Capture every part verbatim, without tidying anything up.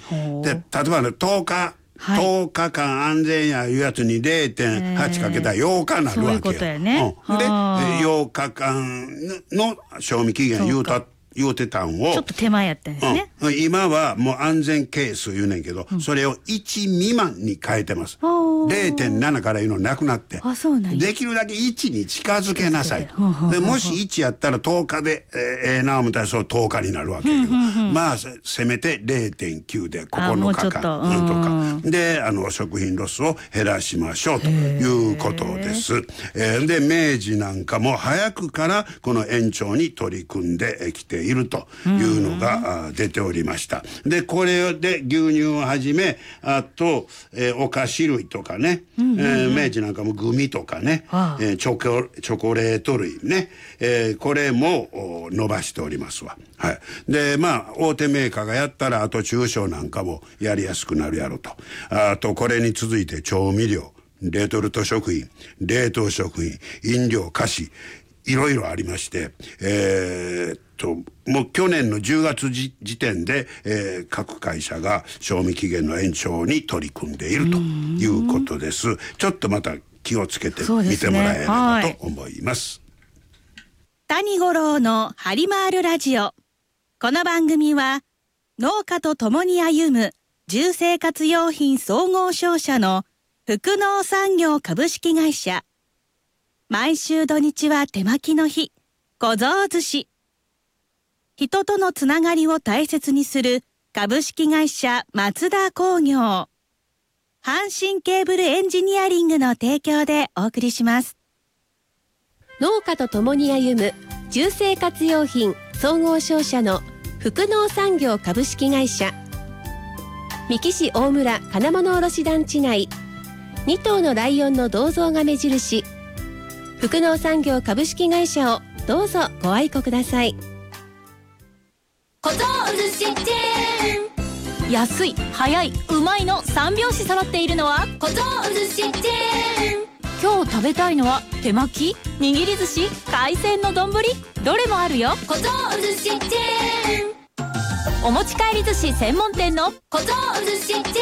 で例えば、ね、とおか、はい、とおかかん安全やいうやつに れいてんはち かけたらようかになるわけよ。 そういうことやね、 うん、でようかかんの賞味期限言うた言うてたんをちょっと手前やったんですね、 うん、今はもう安全係数言うねんけど、うん、それをいち未満に変えてます。 れいてんなな からいうのなくなって、 あ、そうなんや。 できるだけいちに近づけなさい。でもしいちやったらとおかでええー、な思ったらそうとおかになるわけやけど、まあせめて れいてんきゅう でここのかかん、うん、とかであの食品ロスを減らしましょうということです。えー、で明治なんかも早くからこの延長に取り組んできているというのが出ておりました。でこれで牛乳をはじめあと、えー、お菓子類とかね、うんうんうん、えー、明治なんかもグミとかね、はあ、えー、チョコチョコレート類ね、えー、これも伸ばしておりますわ。はい。でまあ大手メーカーがやったらあと中小なんかもやりやすくなるやろと。あとこれに続いて調味料、レトルト食品、冷凍食品、飲料、菓子、いろいろありまして、えー、っともう去年のじゅうがつ時点で、えー、各会社が賞味期限の延長に取り組んでいるということです。ちょっとまた気をつけて見てもらえればと思います。 谷五郎のハリマールラジオ。この番組は農家と共に歩む住生活用品総合商社の福農産業株式会社、毎週土日は手巻きの日、小僧寿司。人とのつながりを大切にする株式会社松田工業。阪神ケーブルエンジニアリングの提供でお送りします。 農家と共に歩む住生活用品総合商社の福農産業株式会社。三木市大村金物卸団地内、に頭のライオンの銅像が目印、福農産業株式会社をどうぞご愛顧ください。 小僧寿司チェーン。 安い、早い、うまいの三拍子揃っているのは小僧寿司チェーン。 今日食べたいのは手巻き、握り寿司、海鮮の丼、どれもあるよ。 小僧寿司チェーン。 お持ち帰り寿司専門店の小僧寿司チェーン。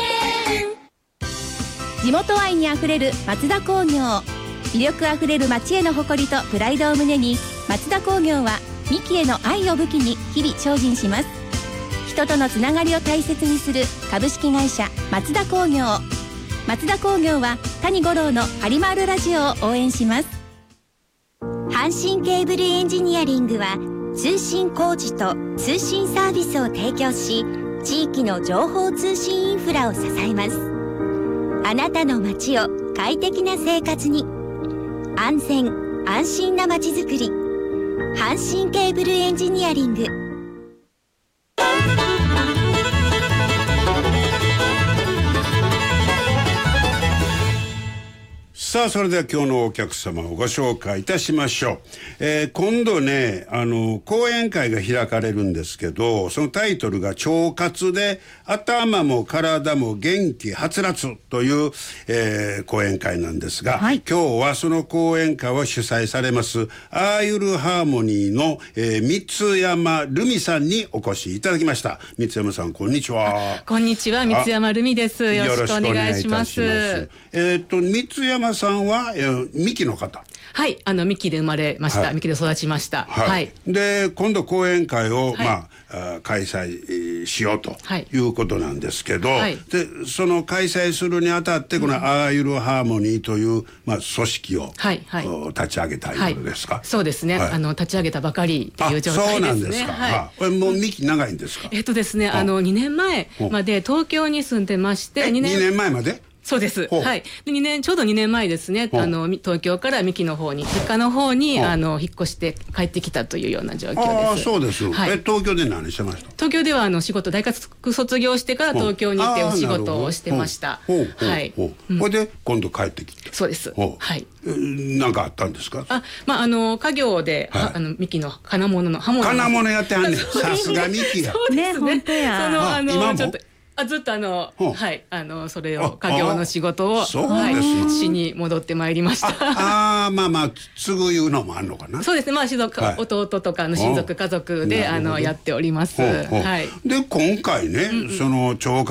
地元愛にあふれる松田工業。魅力あふれる町への誇りとプライドを胸に、松田工業は三木への愛を武器に日々精進します。人とのつながりを大切にする株式会社松田工業。松田工業は谷五郎のハリマールラジオを応援します。 阪神ケーブルエンジニアリングは通信工事と通信サービスを提供し、地域の情報通信インフラを支えます。あなたの街を快適な生活に、安全安心な街づくり、阪神ケーブルエンジニアリング。 さあそれでは今日のお客様をご紹介いたしましょう。えー、今度ねあの講演会が開かれるんですけど、そのタイトルが腸活で頭も体も元気はつらつという、えー、講演会なんですが、はい、今日はその講演会を主催されますアーユルハーモニーの、えー、三山ルミさんにお越しいただきました。三山さんこんにちは。 こんにちは、三山ルミです。よろしくお願いします。 えっと三山さんは、えー、三木の方。 はい、あの三木で生まれました、はい、三木で育ちました。 はい。はい、で今度講演会を、 はい、 まあ開催しようということなんですけど、はい、でその開催するにあたってこのアーユルハーモニーという、まあ、組織を、はいはい、立ち上げたいうことですか。 はい、そうですね、はい、あの立ち上げたばかりという状態ですね。そうなんですか。 はい、これもう三木長いんですか。 えっとですね、あのにねんまえまで東京に住んでまして、 にねんまえまで。 そうです。はい。でにねんちょうどにねんまえですね。あの東京から三木の方に実家の方にあの引っ越して帰ってきたというような状況です。 ああそうです。はい、え東京で何してました。 東京ではあの仕事大学卒業してから東京に行ってお仕事をしてました。はい。 これで今度帰ってきて。 そうです。はい。 何かあったんですか。 あまああの家業であの三木の金物の刃物。 金物やってはんねん。さすが三木や。 そうですね。そのあのちょっと。あずっとあのはいあのそれを家業の仕事をはいしに戻ってまいりました。 ああまあまあ継ぐいうのもあるのかな。 そうですね。まあ弟とかの親族家族であのやっております。はい。 で今回ねその腸活